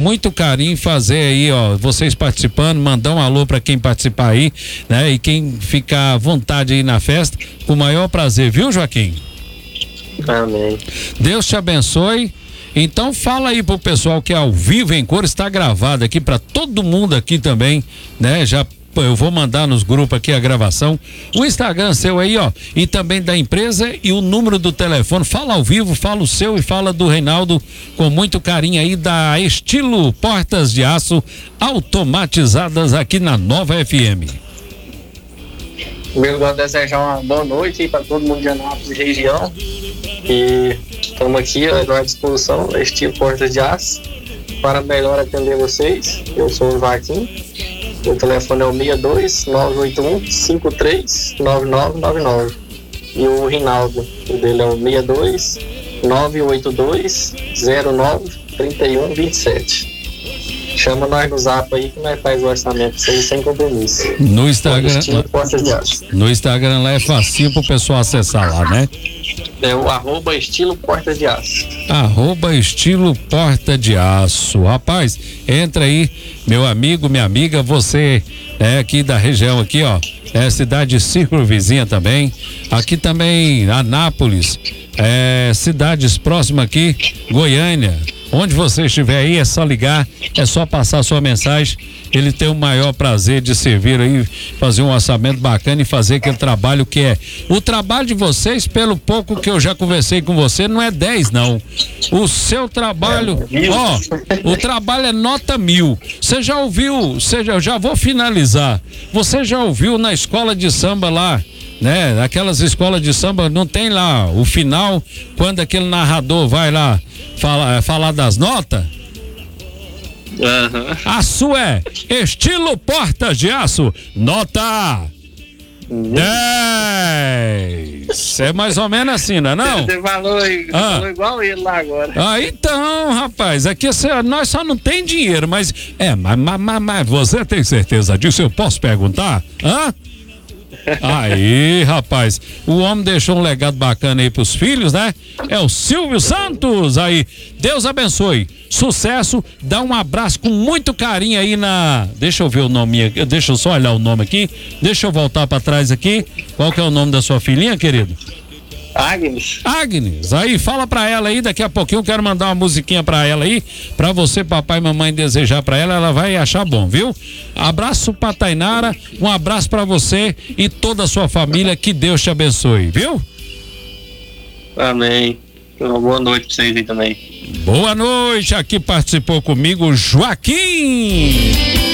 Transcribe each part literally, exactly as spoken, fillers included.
muito carinho fazer aí, ó, vocês participando, mandar um alô para quem participar aí, né? E quem ficar à vontade aí na festa, com o maior prazer, viu, Joaquim? Amém. Deus te abençoe. Então fala aí pro pessoal que é ao vivo em cor, está gravado aqui para todo mundo aqui também, né? Já eu vou mandar nos grupos aqui a gravação, o Instagram seu aí, ó, e também da empresa e o número do telefone. Fala ao vivo, fala o seu e fala do Reinaldo com muito carinho aí, da Estilo Portas de Aço automatizadas aqui na Nova F M. Eu gosto de desejar uma boa noite aí para todo mundo de Anápolis e região. E estamos aqui à disposição, Estilo Portas de Aço, para melhor atender vocês. Eu sou o Joaquim. O telefone é o seis dois nove oito um cinco três nove nove nove nove. E o Reinaldo, o dele é o seis dois nove oito dois zero nove três um dois sete. Chama nós no zap aí que nós faz o orçamento aí sem compromisso. No Instagram. No, no Instagram lá é facinho pro pessoal acessar lá, né? É o arroba estilo Porta de Aço. Arroba estilo Porta de Aço. Rapaz, entra aí, meu amigo, minha amiga, você é aqui da região aqui, ó. É cidade círculo vizinha também. Aqui também, Anápolis, é, cidades próximas aqui, Goiânia. Onde você estiver aí, é só ligar, é só passar sua mensagem. Ele tem o maior prazer de servir aí, fazer um orçamento bacana e fazer aquele trabalho que é. O trabalho de vocês, pelo pouco que eu já conversei com você, não é dez, não. O seu trabalho, ó, o trabalho é nota mil. Você já ouviu, você já, eu já vou finalizar. Você já ouviu na escola de samba lá, né? Aquelas escolas de samba, não tem lá o final, quando aquele narrador vai lá falar, falar das notas? Uhum. A sua é estilo Portas de Aço, nota dez. É mais ou menos assim, não é não? Você falou, você ah. falou igual ele lá agora. Ah, então, rapaz, aqui cê, nós só não tem dinheiro, mas é, mas, mas, mas você tem certeza disso? Eu posso perguntar? Hã? Aí, rapaz, o homem deixou um legado bacana aí pros filhos, né? É o Silvio Santos aí. Deus abençoe. Sucesso. Dá um abraço com muito carinho aí na... Deixa eu ver o nome, deixa eu só olhar o nome aqui. Deixa eu voltar pra trás aqui. Qual que é o nome da sua filhinha, querido? Agnes. Agnes, aí fala pra ela aí, daqui a pouquinho eu quero mandar uma musiquinha pra ela aí, pra você, papai e mamãe, desejar pra ela, ela vai achar bom, viu? Abraço pra Tainara, um abraço pra você e toda a sua família, que Deus te abençoe, viu? Amém. Uma boa noite pra vocês aí também. Boa noite, aqui participou comigo Joaquim,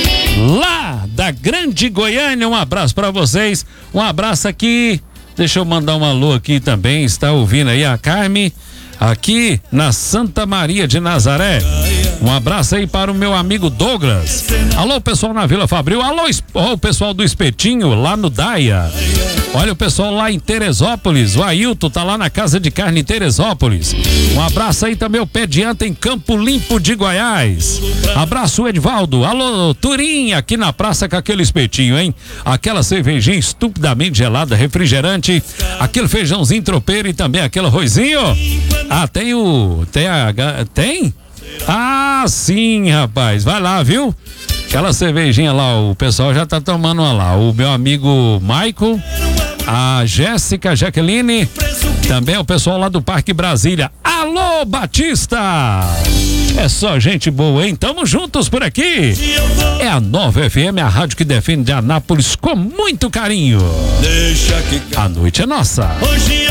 lá da Grande Goiânia, um abraço pra vocês, um abraço aqui. Deixa eu mandar um alô aqui também, está ouvindo aí a Carme, aqui na Santa Maria de Nazaré. Um abraço aí para o meu amigo Douglas. Alô, pessoal na Vila Fabril. Alô, ó, o pessoal do Espetinho, lá no Daia. Olha o pessoal lá em Teresópolis. O Ailton tá lá na Casa de Carne em Teresópolis. Um abraço aí também, o Pé de Anta em Campo Limpo de Goiás. Abraço, Edvaldo. Alô, Turim, aqui na praça com aquele espetinho, hein? Aquela cervejinha estupidamente gelada, refrigerante, aquele feijãozinho tropeiro e também aquele arrozinho. Ah, tem o... Tem a... Tem? Ah, sim, rapaz. Vai lá, viu? Aquela cervejinha lá, o pessoal já tá tomando uma lá. O meu amigo Michael, a Jéssica, a Jaqueline, também o pessoal lá do Parque Brasília. Alô, Batista! É só gente boa, hein? Tamo juntos por aqui. É a Nova F M, a rádio que defende Anápolis com muito carinho. A noite é nossa.